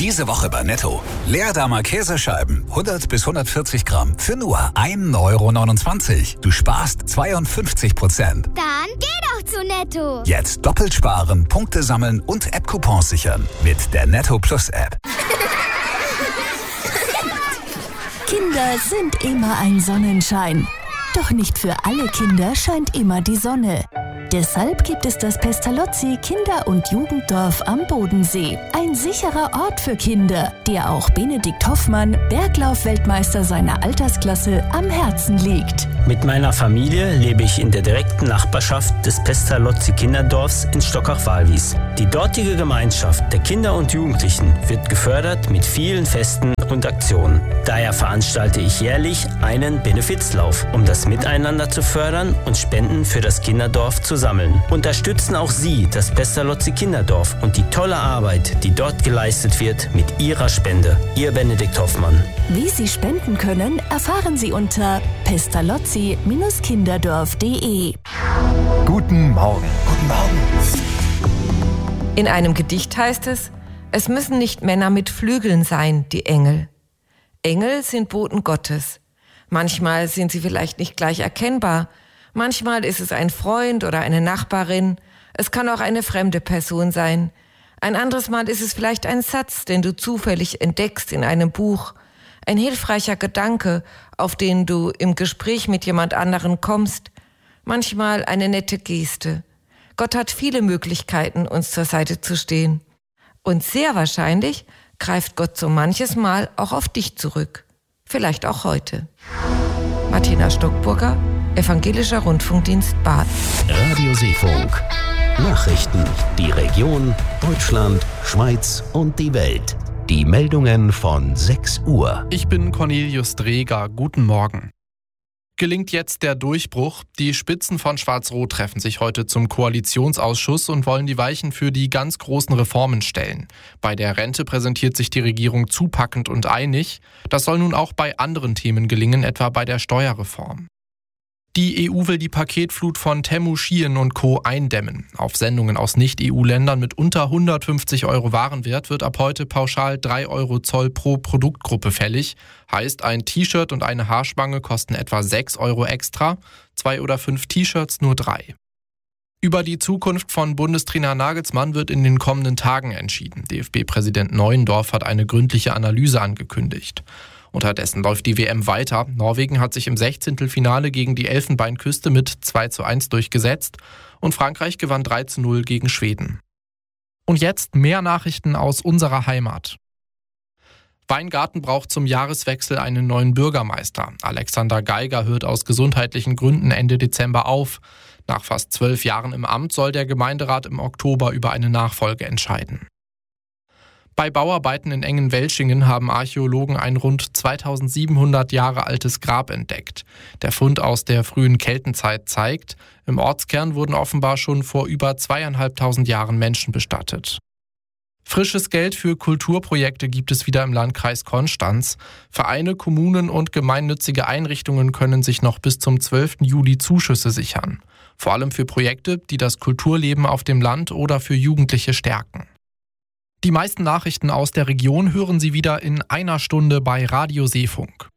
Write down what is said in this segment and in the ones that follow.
Diese Woche bei Netto. Leerdamer Käsescheiben, 100 bis 140 Gramm, für nur 1,29 €. Du sparst 52%. Dann geh doch zu Netto. Jetzt doppelt sparen, Punkte sammeln und App-Coupons sichern. Mit der Netto Plus App. Kinder sind immer ein Sonnenschein. Doch nicht für alle Kinder scheint immer die Sonne. Deshalb gibt es das Pestalozzi Kinder- und Jugenddorf am Bodensee. Ein sicherer Ort für Kinder, der auch Benedikt Hoffmann, Berglauf-Weltmeister seiner Altersklasse, am Herzen liegt. Mit meiner Familie lebe ich in der direkten Nachbarschaft des Pestalozzi Kinderdorfs in Stockach-Walwies. Die dortige Gemeinschaft der Kinder und Jugendlichen wird gefördert mit vielen Festen und Aktionen. Daher veranstalte ich jährlich einen Benefizlauf, um das Miteinander zu fördern und Spenden für das Kinderdorf zu sammeln. Unterstützen auch Sie das Pestalozzi Kinderdorf und die tolle Arbeit, die dort geleistet wird, mit Ihrer Spende. Ihr Benedikt Hoffmann. Wie Sie spenden können, erfahren Sie unter pestalozzi-kinderdorf.de. Guten Morgen. Guten Morgen. In einem Gedicht heißt es: Es müssen nicht Männer mit Flügeln sein, die Engel. Engel sind Boten Gottes. Manchmal sind sie vielleicht nicht gleich erkennbar. Manchmal ist es ein Freund oder eine Nachbarin. Es kann auch eine fremde Person sein. Ein anderes Mal ist es vielleicht ein Satz, den du zufällig entdeckst in einem Buch. Ein hilfreicher Gedanke, auf den du im Gespräch mit jemand anderen kommst. Manchmal eine nette Geste. Gott hat viele Möglichkeiten, uns zur Seite zu stehen. Und sehr wahrscheinlich greift Gott so manches Mal auch auf dich zurück. Vielleicht auch heute. Martina Stockburger, Evangelischer Rundfunkdienst Baden. Radio Seefunk. Nachrichten, die Region, Deutschland, Schweiz und die Welt. Die Meldungen von 6 Uhr. Ich bin Cornelius Dreger. Guten Morgen. Gelingt jetzt der Durchbruch? Die Spitzen von Schwarz-Rot treffen sich heute zum Koalitionsausschuss und wollen die Weichen für die ganz großen Reformen stellen. Bei der Rente präsentiert sich die Regierung zupackend und einig. Das soll nun auch bei anderen Themen gelingen, etwa bei der Steuerreform. Die EU will die Paketflut von Temu Shein und Co. eindämmen. Auf Sendungen aus Nicht-EU-Ländern mit unter 150 € Warenwert wird ab heute pauschal 3 € Zoll pro Produktgruppe fällig. Heißt, ein T-Shirt und eine Haarspange kosten etwa 6 € extra, 2 oder 5 T-Shirts nur 3. Über die Zukunft von Bundestrainer Nagelsmann wird in den kommenden Tagen entschieden. DFB-Präsident Neuendorf hat eine gründliche Analyse angekündigt. Unterdessen läuft die WM weiter. Norwegen hat sich im 16. Finale gegen die Elfenbeinküste mit 2:1 durchgesetzt und Frankreich gewann 3:0 gegen Schweden. Und jetzt mehr Nachrichten aus unserer Heimat. Weingarten braucht zum Jahreswechsel einen neuen Bürgermeister. Alexander Geiger hört aus gesundheitlichen Gründen Ende Dezember auf. Nach fast 12 Jahren im Amt soll der Gemeinderat im Oktober über eine Nachfolge entscheiden. Bei Bauarbeiten in Engen-Welschingen haben Archäologen ein rund 2700 Jahre altes Grab entdeckt. Der Fund aus der frühen Keltenzeit zeigt, im Ortskern wurden offenbar schon vor über 2500 Jahren Menschen bestattet. Frisches Geld für Kulturprojekte gibt es wieder im Landkreis Konstanz. Vereine, Kommunen und gemeinnützige Einrichtungen können sich noch bis zum 12. Juli Zuschüsse sichern. Vor allem für Projekte, die das Kulturleben auf dem Land oder für Jugendliche stärken. Die meisten Nachrichten aus der Region hören Sie wieder in einer Stunde bei Radio Seefunk.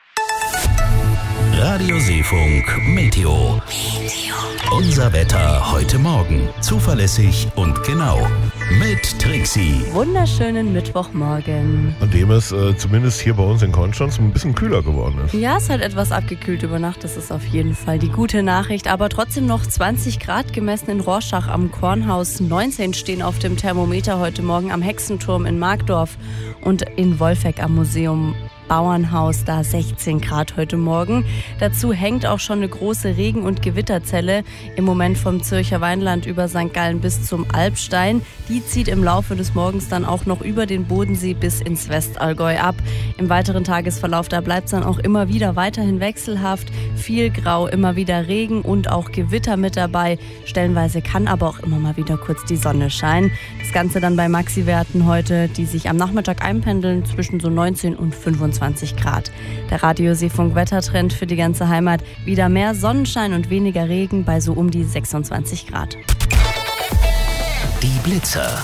Radio Seefunk Meteo. Unser Wetter heute Morgen. Zuverlässig und genau. Mit Trixie. Wunderschönen Mittwochmorgen. An dem es zumindest hier bei uns in Konstanz ein bisschen kühler geworden ist. Ja, es hat etwas abgekühlt über Nacht. Das ist auf jeden Fall die gute Nachricht. Aber trotzdem noch 20 Grad gemessen in Rorschach am Kornhaus. 19 stehen auf dem Thermometer heute Morgen am Hexenturm in Markdorf und in Wolfegg am Museum Bauernhaus, da 16 Grad heute Morgen. Dazu hängt auch schon eine große Regen- und Gewitterzelle im Moment vom Zürcher Weinland über St. Gallen bis zum Alpstein. Die zieht im Laufe des Morgens dann auch noch über den Bodensee bis ins Westallgäu ab. Im weiteren Tagesverlauf, da bleibt es dann auch immer wieder weiterhin wechselhaft. Viel Grau, immer wieder Regen und auch Gewitter mit dabei. Stellenweise kann aber auch immer mal wieder kurz die Sonne scheinen. Das Ganze dann bei Maxi-Werten heute, die sich am Nachmittag einpendeln zwischen so 19 und 25 Grad. Der Radio Seefunk Wettertrend für die ganze Heimat. Wieder mehr Sonnenschein und weniger Regen bei so um die 26 Grad. Die Blitzer.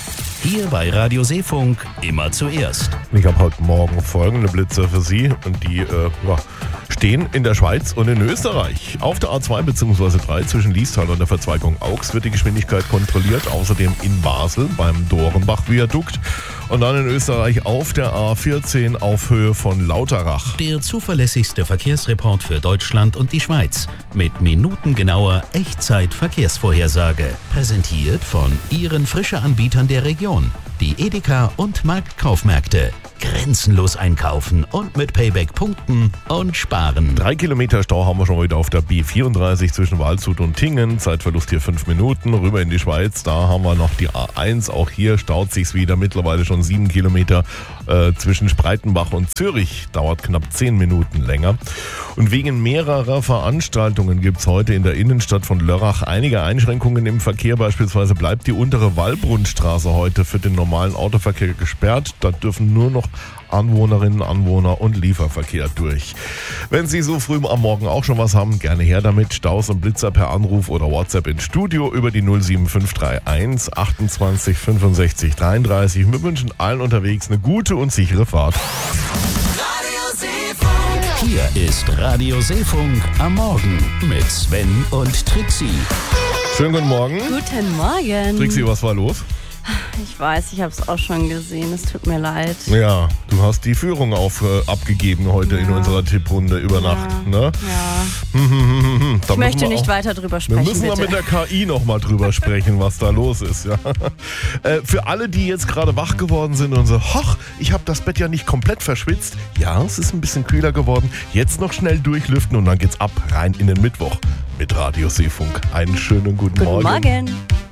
Hier bei Radio Seefunk immer zuerst. Ich habe heute Morgen folgende Blitzer für Sie und die stehen in der Schweiz und in Österreich. Auf der A2 bzw. 3 zwischen Liestal und der Verzweigung Augs wird die Geschwindigkeit kontrolliert. Außerdem in Basel beim Dorenbach-Viadukt. Und dann in Österreich auf der A14 auf Höhe von Lauterach. Der zuverlässigste Verkehrsreport für Deutschland und die Schweiz. Mit minutengenauer Echtzeit-Verkehrsvorhersage. Präsentiert von Ihren Frische-Anbietern der Region. Die Edeka und Marktkaufmärkte. Grenzenlos einkaufen und mit Payback punkten und sparen. 3 Kilometer Stau haben wir schon wieder auf der B34 zwischen Waldshut und Tingen. Zeitverlust hier 5 Minuten. Rüber in die Schweiz, da haben wir noch die A1. Auch hier staut sich's wieder. Mittlerweile schon 7 Kilometer zwischen Spreitenbach und Zürich. Dauert knapp 10 Minuten länger. Und wegen mehrerer Veranstaltungen gibt's heute in der Innenstadt von Lörrach einige Einschränkungen im Verkehr. Beispielsweise bleibt die untere Wallbrunnstraße heute für den normalen Autoverkehr gesperrt. Da dürfen nur noch Anwohnerinnen, Anwohner und Lieferverkehr durch. Wenn Sie so früh am Morgen auch schon was haben, gerne her damit. Staus und Blitzer per Anruf oder WhatsApp ins Studio über die 07531 28 65 33. Wir wünschen allen unterwegs eine gute und sichere Fahrt. Hier ist Radio Seefunk am Morgen mit Sven und Trixie. Schönen guten Morgen. Guten Morgen. Trixie, was war los? Ich weiß, ich habe es auch schon gesehen. Es tut mir leid. Ja, du hast die Führung abgegeben heute in unserer Tipprunde über Nacht. Ne? Ja. Ich möchte nicht weiter drüber sprechen. Wir müssen mal mit der KI nochmal drüber sprechen, was da los ist. Ja. Für alle, die jetzt gerade wach geworden sind und so, hoch, ich habe das Bett ja nicht komplett verschwitzt. Ja, es ist ein bisschen kühler geworden. Jetzt noch schnell durchlüften und dann geht's ab rein in den Mittwoch mit Radio Seefunk. Einen schönen guten Morgen. Guten Morgen.